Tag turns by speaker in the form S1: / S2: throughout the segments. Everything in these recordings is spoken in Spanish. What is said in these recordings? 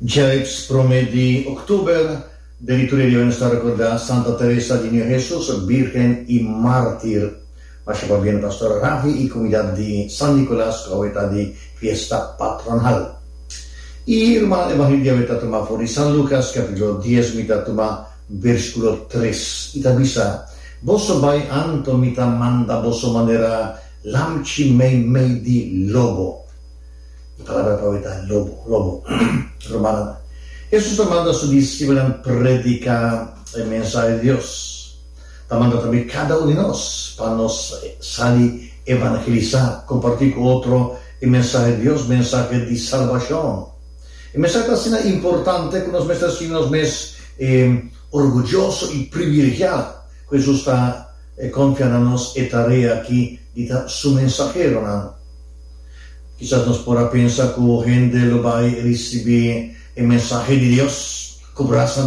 S1: Ya es promedio de octubre, de liturgia nuestra recordar Santa Teresa de Niño Jesús, Virgen y Mártir. Masya para bien Pastor Rafi y comunidad de San Nicolás, que de fiesta patronal. Y hermano Evangelio de Toma San Lucas, capítulo 10, mitad toma versículo 3. Ita bisa, boso bai anto mita manda boso manera lamci mei di lobo. Y palabra poeta lobo. Romana. Jesús manda a su discípulo en predicar el mensaje de Dios. Manda también cada uno de nosotros para nos salir evangelizar, compartir con otro el mensaje de Dios, mensaje de salvación. El mensaje así es importante que nos más orgulloso y privilegiado. Jesús está confiándonos en tarea aquí de su mensajero. ¿No? Quizás nos podrá pensar que la gente lo va a recibir el mensaje de Dios con corazón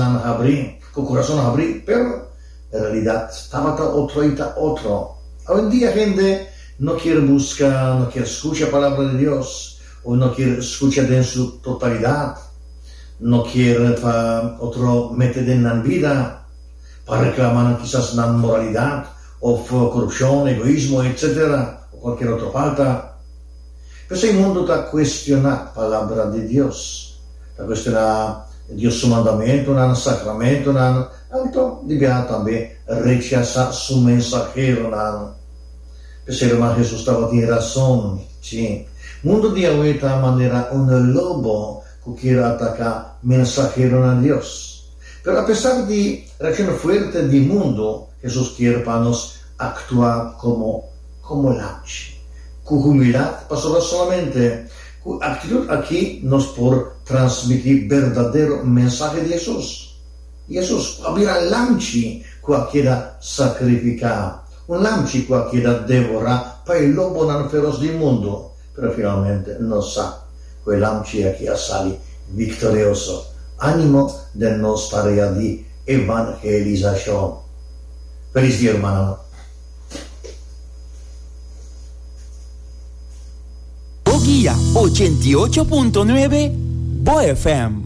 S1: abrir, pero en realidad estaba otro. Hoy en día gente no quiere buscar, no quiere escuchar la palabra de Dios, o no quiere escuchar en su totalidad, no quiere para otro meter en la vida, para reclamar quizás la moralidad, o corrupción, egoísmo, etc., o cualquier otra falta. Pero el mundo está cuestionando la palabra de Dios, está cuestionando Dios su mandamiento, el sacramento, alto debe también rechazar su mensajero. Pero el hermano Jesús tiene razón, sí. El mundo de hoy de manera un lobo que quiere atacar mensajero a Dios. Pero a pesar de la reacción fuerte del mundo, Jesús quiere para nos actuar como lanche. Con humildad, pasó solamente. Con actitud aquí nos por transmitir verdadero mensaje de Jesús. Jesús abrirá lanche cualquiera sacrificar. Un lanche cualquiera devora para el lobo tan feroz del mundo. Pero finalmente no sa. Quel lanche aquí sale victorioso. Ánimo de nuestra tarea de evangelización. Feliz día, hermano.
S2: Guía 88.9 Bo FM.